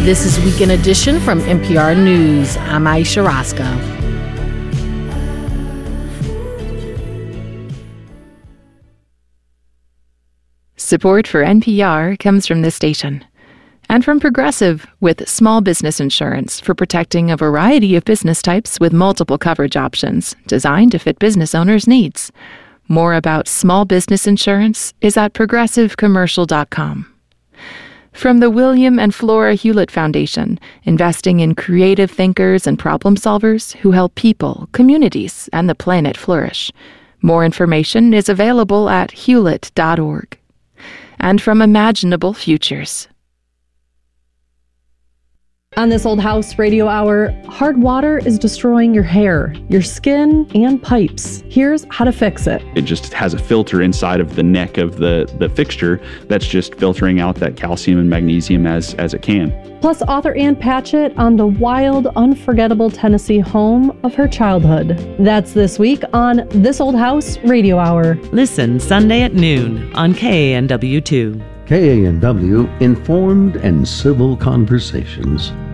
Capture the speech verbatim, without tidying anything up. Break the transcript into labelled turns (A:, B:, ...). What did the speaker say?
A: This is Weekend Edition from N P R News. I'm Aisha Roscoe.
B: Support for N P R comes from this station and from Progressive with small business insurance for protecting a variety of business types with multiple coverage options designed to fit business owners' needs. More about small business insurance is at progressive commercial dot com. From the William and Flora Hewlett Foundation, investing in creative thinkers and problem solvers who help people, communities, and the planet flourish. More information is available at hewlett dot org. And from Imaginable Futures.
C: On This Old House Radio Hour, hard water is destroying your hair, your skin, and pipes. Here's how to fix it.
D: It just has a filter inside of the neck of the, the fixture that's just filtering out that calcium and magnesium as, as it can.
C: Plus, author Ann Patchett on the wild, unforgettable Tennessee home of her childhood. That's this week on This Old House Radio Hour.
E: Listen Sunday at noon on K A N W two.
F: K A N W, informed and civil conversations.